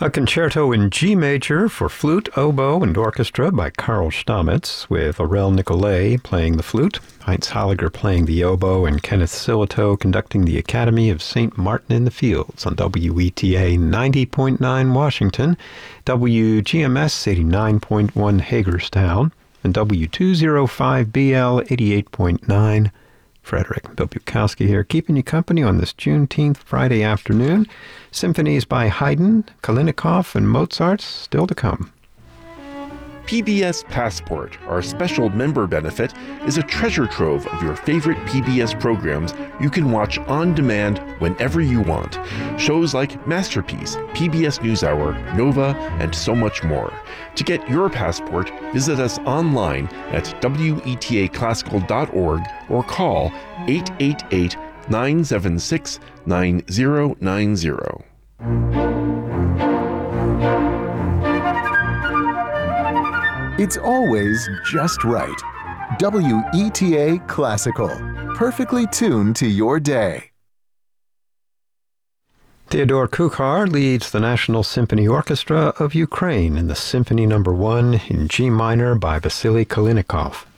A concerto in G major for flute, oboe, and orchestra by Karl Stamitz, with Aurel Nicolai playing the flute, Heinz Halliger playing the oboe, and Kenneth Silito conducting the Academy of St. Martin in the Fields on WETA 90.9 Washington, WGMS 89.1 Hagerstown, and W205BL 88.9 Frederick. Bill Bukowski here, keeping you company on this Juneteenth Friday afternoon. Symphonies by Haydn, Kalinikov, and Mozart still to come. PBS Passport, our special member benefit, is a treasure trove of your favorite PBS programs you can watch on demand whenever you want. Shows like Masterpiece, PBS NewsHour, Nova, and so much more. To get your passport, visit us online at wetaclassical.org or call 888-976-9090. It's always just right. WETA Classical. Perfectly tuned to your day. Theodore Kuchar leads the National Symphony Orchestra of Ukraine in the Symphony No. 1 in G minor by Vasily Kalinikov.